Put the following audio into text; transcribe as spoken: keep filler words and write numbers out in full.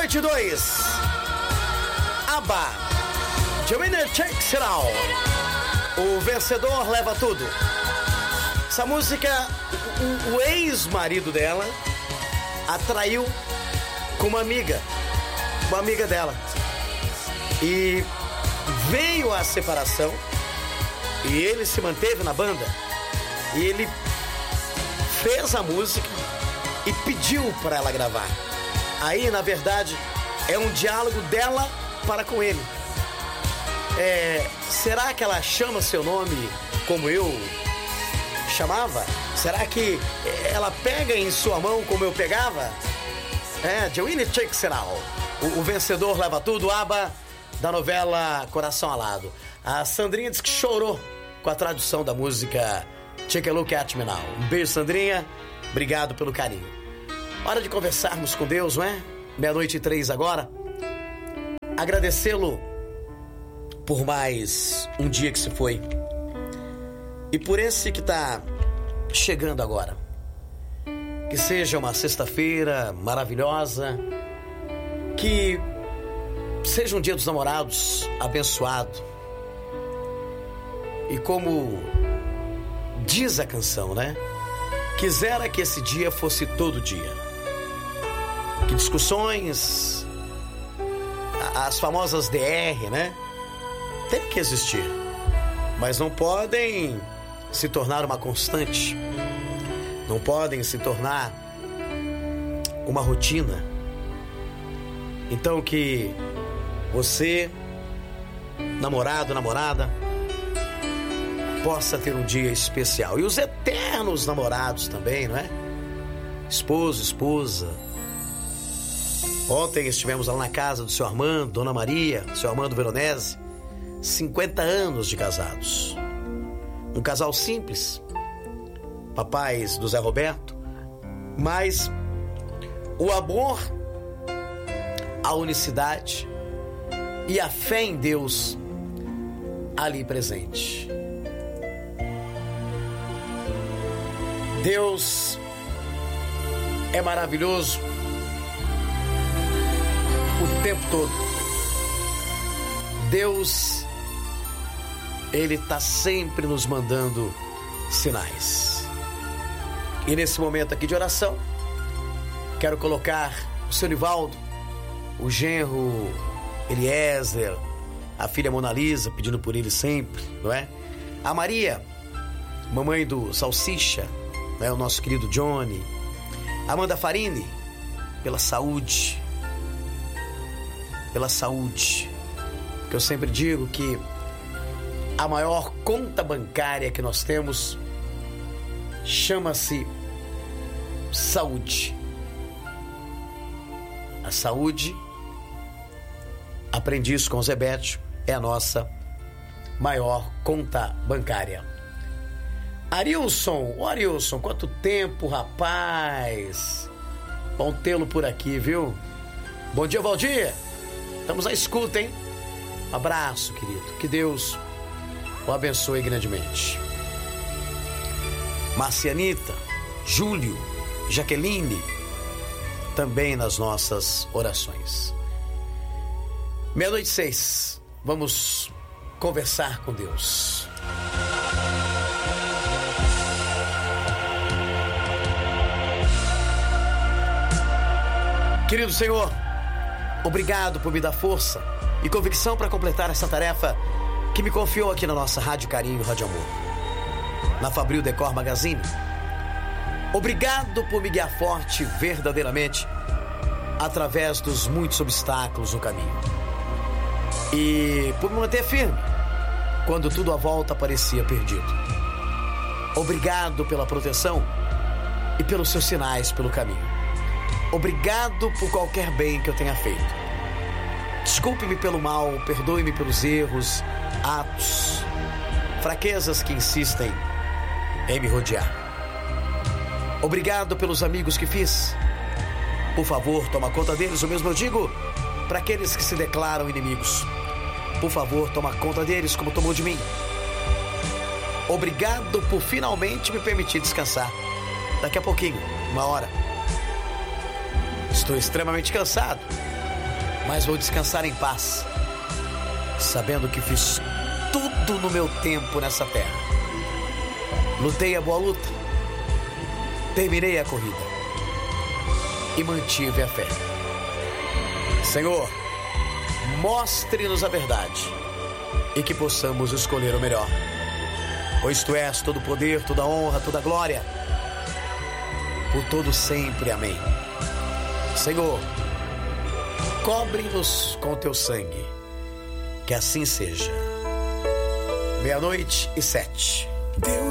vinte e dois, ABBA, The Winner Takes It All. O vencedor leva tudo. Essa música, o, o ex-marido dela atraiu com uma amiga, uma amiga dela. E veio a separação e ele se manteve na banda. E ele fez a música e pediu para ela gravar. Aí, na verdade, é um diálogo dela para com ele. É, será que ela chama seu nome como eu chamava? Será que ela pega em sua mão como eu pegava? É, The Winner Takes It All. O, o vencedor leva tudo, ABBA, da novela Coração Alado. A Sandrinha disse que chorou com a tradução da música Take a Look at Me Now. Um beijo, Sandrinha. Obrigado pelo carinho. Hora de conversarmos com Deus, não é? Meia-noite e três agora. Agradecê-lo por mais um dia que se foi. E por esse que está chegando agora. Que seja uma sexta-feira maravilhosa. Que seja um dia dos namorados abençoado. E como diz a canção, né? Quisera que esse dia fosse todo dia. Que discussões, as famosas D R, né? Tem que existir. Mas não podem se tornar uma constante. Não podem se tornar uma rotina. Então que você, namorado, namorada, possa ter um dia especial. E os eternos namorados também, não é? Esposo, esposa. Ontem estivemos lá na casa do seu Armando, Dona Maria, seu Armando Veronese. cinquenta anos de casados. Um casal simples. Papais do Zé Roberto. Mas o amor, a unicidade e a fé em Deus ali presente. Deus é maravilhoso o tempo todo. Deus, Ele está sempre nos mandando sinais. E nesse momento aqui de oração, quero colocar o seu Nivaldo, o genro Eliezer, a filha Mona Lisa, pedindo por ele sempre, não é? A Maria, mamãe do Salsicha, é o nosso querido Johnny. Amanda Farini, pela saúde. Pela saúde. Porque eu sempre digo que a maior conta bancária que nós temos chama-se saúde. A saúde, aprendi isso com o Zebete, é a nossa maior conta bancária. Arilson, ô Arilson, quanto tempo, rapaz. Bom tê-lo por aqui, viu? Bom dia, Valdir. Estamos à escuta, hein? Um abraço, querido. Que Deus o abençoe grandemente. Marcianita, Júlio, Jaqueline, também nas nossas orações. Meia-noite e seis. Vamos conversar com Deus. Querido Senhor, obrigado por me dar força e convicção para completar essa tarefa que me confiou aqui na nossa Rádio Carinho, Rádio Amor, na Fabril Decor Magazine. Obrigado por me guiar forte verdadeiramente através dos muitos obstáculos no caminho. E por me manter firme quando tudo à volta parecia perdido. Obrigado pela proteção e pelos seus sinais pelo caminho. Obrigado por qualquer bem que eu tenha feito. Desculpe-me pelo mal, perdoe-me pelos erros, atos, fraquezas que insistem em me rodear. Obrigado pelos amigos que fiz. Por favor, toma conta deles. O mesmo eu digo para aqueles que se declaram inimigos. Por favor, toma conta deles como tomou de mim. Obrigado por finalmente me permitir descansar. Daqui a pouquinho, uma hora. Estou extremamente cansado. mas vou descansar em paz, sabendo que fiz tudo no meu tempo nessa terra. Lutei a boa luta, terminei a corrida e mantive a fé. Senhor, mostre-nos a verdade e que possamos escolher o melhor, pois Tu és todo poder, toda honra, toda glória, por todo sempre. Amém. Senhor, cobre-nos com Teu sangue, que assim seja. Meia-noite e sete.